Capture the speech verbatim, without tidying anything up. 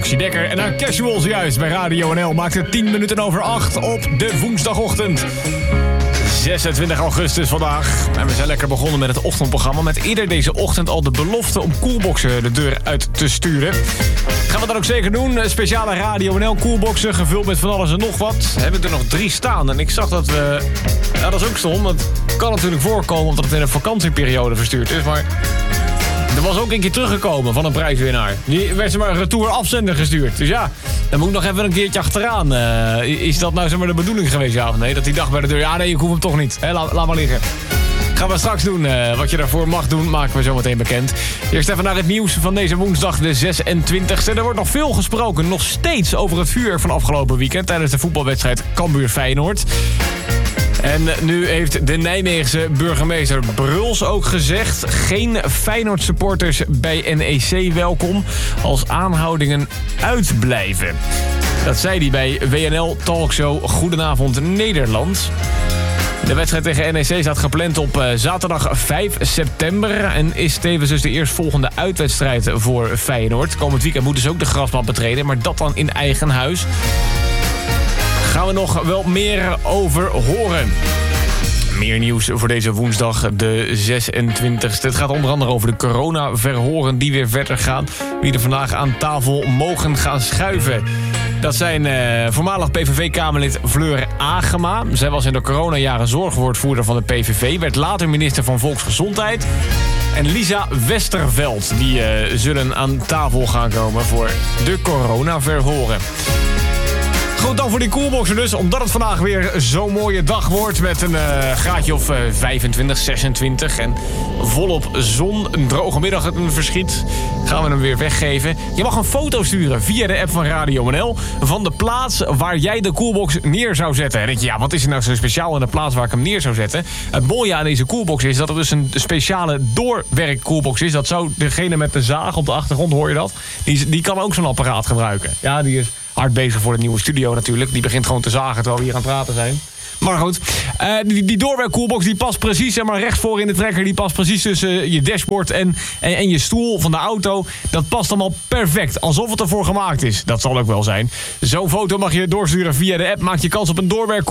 Roxy Dekker en haar Casuals juist bij Radio N L maakt het tien minuten over acht op de woensdagochtend. zesentwintig augustus vandaag. En we zijn lekker begonnen met het ochtendprogramma met eerder deze ochtend al de belofte om koelboxen de deur uit te sturen. Gaan we dat ook zeker doen. Speciale Radio N L koelboxen gevuld met van alles en nog wat. We hebben er nog drie staan en ik zag dat we... Ja, dat is ook stom. Het kan natuurlijk voorkomen omdat het in een vakantieperiode verstuurd is, maar... Er was ook een keer teruggekomen van een prijswinnaar. Die werd ze maar een retour afzender gestuurd. Dus ja, dan moet ik nog even een keertje achteraan. Uh, is dat nou zeg maar de bedoeling geweest, ja of nee? Dat die dacht bij de deur, ja nee, ik hoef hem toch niet. He, laat, laat maar liggen. Gaan we straks doen. Uh, wat je daarvoor mag doen, maken we zo meteen bekend. Eerst even naar het nieuws van deze woensdag, de zesentwintigste. Er wordt nog veel gesproken, nog steeds over het vuurwerk van afgelopen weekend... tijdens de voetbalwedstrijd Cambuur-Feyenoord. En nu heeft de Nijmeegse burgemeester Bruls ook gezegd... geen Feyenoord-supporters bij N E C welkom als aanhoudingen uitblijven. Dat zei hij bij W N L Talkshow Goedenavond Nederland. De wedstrijd tegen N E C staat gepland op zaterdag vijf september... en is tevens dus de eerstvolgende uitwedstrijd voor Feyenoord. Komend weekend moeten ze ook de grasmat betreden, maar dat dan in eigen huis... Gaan we nog wel meer over horen. Meer nieuws voor deze woensdag, de zesentwintigste. Het gaat onder andere over de corona-verhoren die weer verder gaan. Wie er vandaag aan tafel mogen gaan schuiven. Dat zijn uh, voormalig P V V-Kamerlid Fleur Agema. Zij was in de coronajaren zorgwoordvoerder van de P V V. Werd later minister van Volksgezondheid. En Lisa Westerveld. Die uh, zullen aan tafel gaan komen voor de corona-verhoren. Goed, dan voor die koelboxen dus. Omdat het vandaag weer zo'n mooie dag wordt... met een uh, graadje of uh, vijfentwintig, zesentwintig... en volop zon, een droge middag, een verschiet... gaan we hem weer weggeven. Je mag een foto sturen via de app van Radio N L... van de plaats waar jij de koelbox neer zou zetten. En denk je, ja, wat is er nou zo speciaal in de plaats waar ik hem neer zou zetten? Het mooie aan deze koelbox is dat het dus een speciale doorwerkkoelbox is. Dat zou degene met de zaag op de achtergrond, hoor je dat? Die, die kan ook zo'n apparaat gebruiken. Ja, die is... hard bezig voor de nieuwe studio natuurlijk. Die begint gewoon te zagen terwijl we hier aan het praten zijn. Maar goed, uh, die, die doorwerkkoelbox die past precies, zeg maar, recht voor in de trekker. Die past precies tussen uh, je dashboard en, en, en je stoel van de auto. Dat past allemaal perfect. Alsof het ervoor gemaakt is. Dat zal ook wel zijn. Zo'n foto mag je doorsturen via de app. Maak je kans op een doorwerk.